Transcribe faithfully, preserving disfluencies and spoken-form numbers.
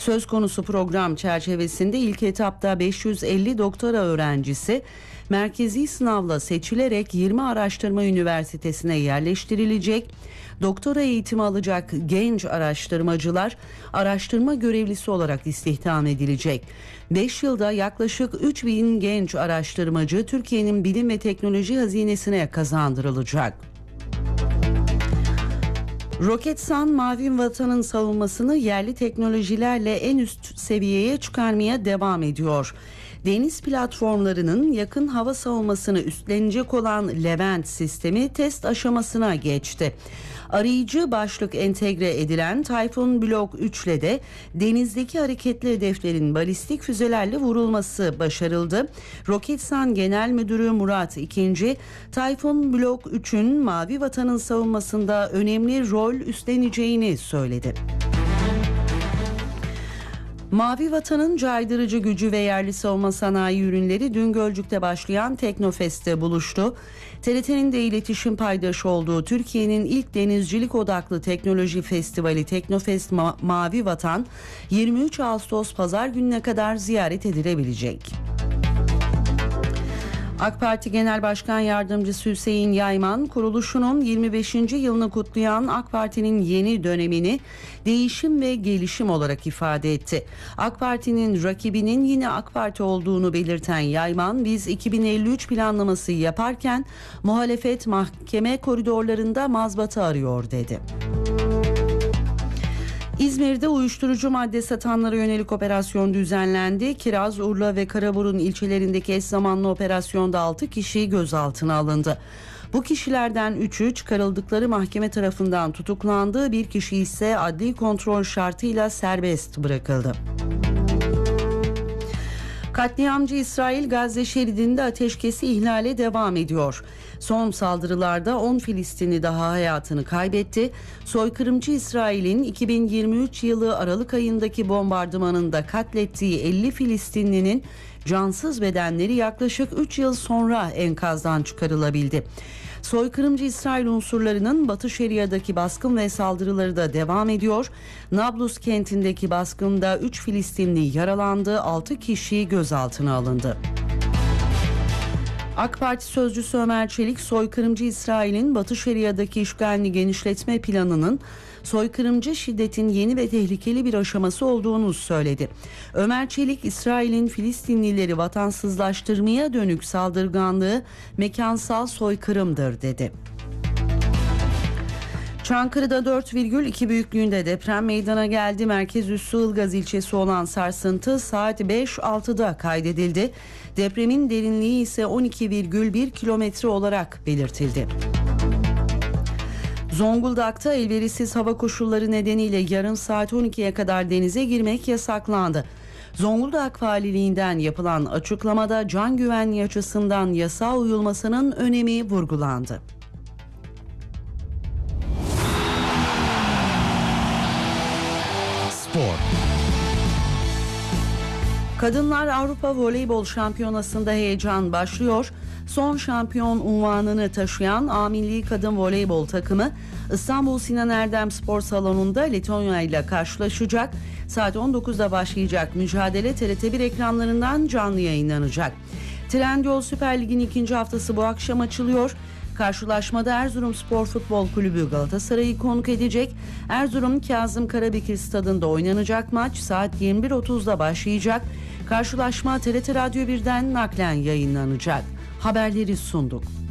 Söz konusu program çerçevesinde ilk etapta beş yüz elli doktora öğrencisi merkezi sınavla seçilerek yirmi araştırma üniversitesine yerleştirilecek. Doktora eğitimi alacak genç araştırmacılar araştırma görevlisi olarak istihdam edilecek. beş yılda yaklaşık üç bin genç araştırmacı Türkiye'nin bilim ve teknoloji hazinesine kazandırılacak. Roketsan, Mavi Vatan'ın savunmasını yerli teknolojilerle en üst seviyeye çıkarmaya devam ediyor. Deniz platformlarının yakın hava savunmasını üstlenecek olan Levent sistemi test aşamasına geçti. Arayıcı başlık entegre edilen Tayfun Blok üç ile de denizdeki hareketli hedeflerin balistik füzelerle vurulması başarıldı. Roketsan Genel Müdürü Murat İkinci, Tayfun Blok üçün Mavi Vatan'ın savunmasında önemli rol üstleneceğini söyledi. Mavi Vatan'ın caydırıcı gücü ve yerli savunma sanayi ürünleri dün Gölcük'te başlayan Teknofest'te buluştu. T R T'nin de iletişim paydaşı olduğu Türkiye'nin ilk denizcilik odaklı teknoloji festivali Teknofest Ma- Mavi Vatan yirmi üç Ağustos Pazar gününe kadar ziyaret edilebilecek. AK Parti Genel Başkan Yardımcısı Hüseyin Yayman, kuruluşunun yirmi beşinci yılını kutlayan AK Parti'nin yeni dönemini değişim ve gelişim olarak ifade etti. AK Parti'nin rakibinin yine AK Parti olduğunu belirten Yayman, biz iki bin elli üç planlaması yaparken muhalefet mahkeme koridorlarında mazbata arıyor dedi. İzmir'de uyuşturucu madde satanlara yönelik operasyon düzenlendi. Kiraz, Urla ve Karaburun ilçelerindeki eş zamanlı operasyonda altı kişi gözaltına alındı. Bu kişilerden üçü çıkarıldıkları mahkeme tarafından tutuklandı. Bir kişi ise adli kontrol şartıyla serbest bırakıldı. Katliamcı İsrail Gazze şeridinde ateşkesi ihlale devam ediyor. Son saldırılarda on Filistinli daha hayatını kaybetti. Soykırımcı İsrail'in iki bin yirmi üç yılı Aralık ayındaki bombardımanında katlettiği elli Filistinlinin cansız bedenleri yaklaşık üç yıl sonra enkazdan çıkarılabildi. Soykırımcı İsrail unsurlarının Batı Şeria'daki baskın ve saldırıları da devam ediyor. Nablus kentindeki baskında üç Filistinli yaralandı, altı kişi gözaltına alındı. AK Parti sözcüsü Ömer Çelik, soykırımcı İsrail'in Batı Şeria'daki işgalini genişletme planının soykırımcı şiddetin yeni ve tehlikeli bir aşaması olduğunu söyledi. Ömer Çelik, İsrail'in Filistinlileri vatansızlaştırmaya dönük saldırganlığı mekansal soykırımdır dedi. Çankırı'da dört virgül iki büyüklüğünde deprem meydana geldi. Merkez üssü Ilgaz ilçesi olan sarsıntı saat beş altıda kaydedildi. Depremin derinliği ise on iki virgül bir kilometre olarak belirtildi. Zonguldak'ta elverişsiz hava koşulları nedeniyle yarın saat on ikiye kadar denize girmek yasaklandı. Zonguldak Valiliğinden yapılan açıklamada can güvenliği açısından yasağa uyulmasının önemi vurgulandı. Spor. Kadınlar Avrupa Voleybol Şampiyonası'nda heyecan başlıyor. Son şampiyon unvanını taşıyan A Milli Kadın Voleybol takımı İstanbul Sinan Erdem Spor Salonu'nda Letonya ile karşılaşacak. Saat on dokuzda başlayacak mücadele T R T bir ekranlarından canlı yayınlanacak. Trendyol Süper Lig'in ikinci haftası bu akşam açılıyor. Karşılaşmada Erzurumspor Futbol Kulübü Galatasaray'ı konuk edecek. Erzurum Kazım Karabekir Stadı'nda oynanacak maç saat yirmi bir otuzda başlayacak. Karşılaşma T R T Radyo birden naklen yayınlanacak. Haberleri sunduk.